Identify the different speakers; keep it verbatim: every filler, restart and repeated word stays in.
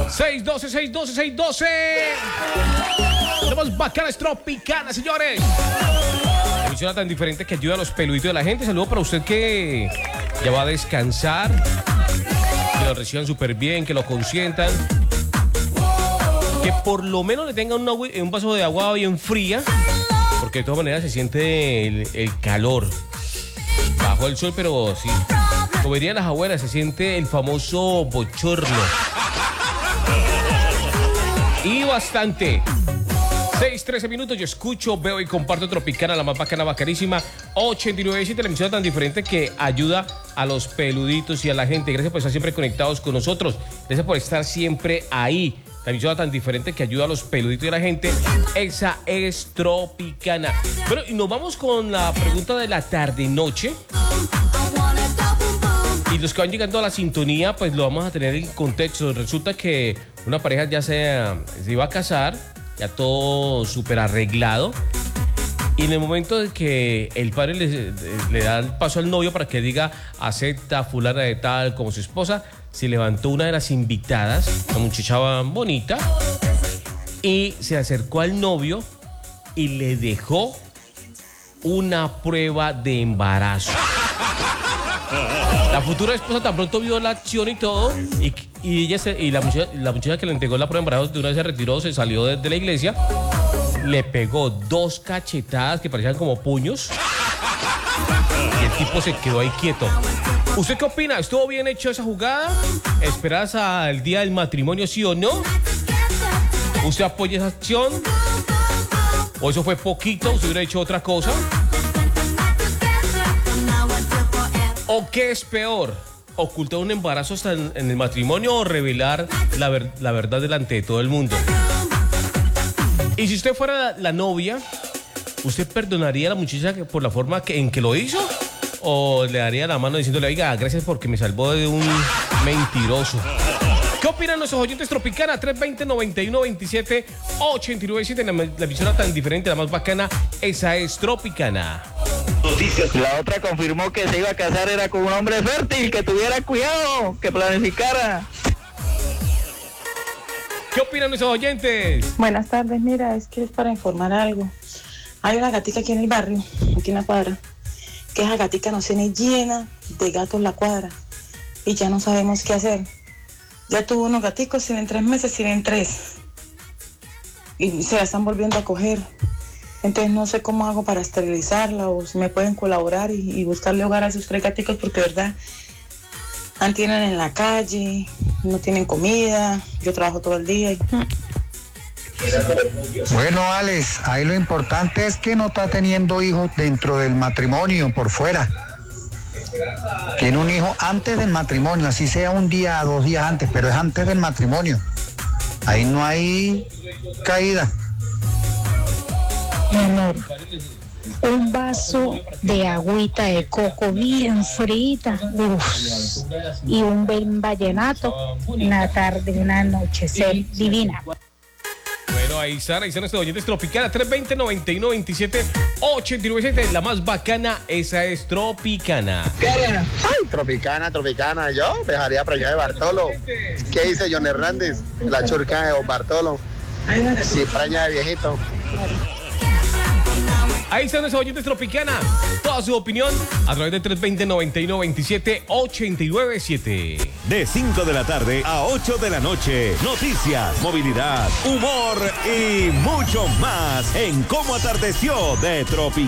Speaker 1: seis doce, seis doce, seis doce. Tenemos bacanas tropicanas, señores. Emisión tan diferente que ayuda a los peluditos de la gente. Saludo para usted que ya va a descansar. Que lo reciban súper bien, que lo consientan. Que por lo menos le tengan una, un vaso de agua bien fría. Porque de todas maneras se siente el, el calor. Bajo el sol, pero sí. Como dirían las abuelas, se siente el famoso bochorno. Y bastante. seis, trece minutos, yo escucho, veo y comparto Tropicana, la más bacana, bacanísima. ochenta y nueve punto siete, la emisora tan diferente que ayuda a los peluditos y a la gente. Gracias por estar siempre conectados con nosotros. Gracias por estar siempre ahí. La emisora tan diferente que ayuda a los peluditos y a la gente. Esa es Tropicana. Bueno, y nos vamos con la pregunta de la tarde-noche. Y los que van llegando a la sintonía, pues lo vamos a tener en contexto. Resulta que una pareja ya se, se iba a casar, ya todo súper arreglado. Y en el momento de que el padre le, le da el paso al novio para que diga acepta a fulana de tal como su esposa, se levantó una de las invitadas, una muchacha bonita, y se acercó al novio y le dejó una prueba de embarazo. La futura esposa tan pronto vio la acción y todo, y, y, ella se, y la, muchacha, la muchacha que le entregó la prueba de embarazo de una vez se retiró, se salió de, de la iglesia, le pegó dos cachetadas que parecían como puños y el tipo se quedó ahí quieto. ¿Usted qué opina? ¿Estuvo bien hecho esa jugada? ¿Esperas al día del matrimonio, sí o no? ¿Usted apoya esa acción? ¿O eso fue poquito? ¿Usted hubiera hecho otra cosa? ¿O qué es peor? ¿Ocultar un embarazo hasta en, en el matrimonio o revelar la, ver, la verdad delante de todo el mundo? Y si usted fuera la, la novia, ¿usted perdonaría a la muchacha por la forma que, en que lo hizo? ¿O le daría la mano diciéndole, oiga, gracias porque me salvó de un mentiroso? ¿Qué opinan nuestros oyentes Tropicana? tres veinte, noventa y uno veintisiete, ochenta y nueve siete, la, la emisora tan diferente, la más bacana, esa es Tropicana.
Speaker 2: La otra confirmó que se iba a casar era con un hombre fértil, que tuviera cuidado, que planificara.
Speaker 1: ¿Qué opinan nuestros oyentes?
Speaker 3: Buenas tardes, mira, es que es para informar algo. Hay una gatica aquí en el barrio, aquí en la cuadra, que esa gatica nos tiene llena de gatos la cuadra y ya no sabemos qué hacer. Ya tuvo unos gaticos, tienen tres meses, tienen tres y se la están volviendo a coger. Entonces no sé cómo hago para esterilizarla o si me pueden colaborar y, y buscarle hogar a esos tres gaticos porque de verdad mantienen en la calle, no tienen comida, yo trabajo todo el día. Y...
Speaker 4: Bueno, Alex, ahí lo importante es que no está teniendo hijos dentro del matrimonio, por fuera. Tiene un hijo antes del matrimonio, así sea un día, dos días antes, pero es antes del matrimonio. Ahí no hay caída.
Speaker 5: Mi amor, un vaso de agüita de coco bien frita, uf, y un buen vallenato, una tarde, una anochecer divina.
Speaker 1: Bueno, ahí están, ahí están nuestros oyentes Tropicana, tres veinte, noventa y uno veintisiete, ochenta y nueve siete, la más bacana, esa es Tropicana.
Speaker 6: Ay, Tropicana, Tropicana, yo dejaría preñar de Bartolo. ¿Qué dice John Hernández? La churca de Bartolo. Si preña de viejito.
Speaker 1: Ahí están nuestros oyentes Tropicana. Toda su opinión a través de tres veinte, noventa y uno veintisiete, ochenta y nueve siete.
Speaker 7: De cinco de la tarde a ocho de la noche. Noticias, movilidad, humor y mucho más en Cómo Atardeció de Tropicana.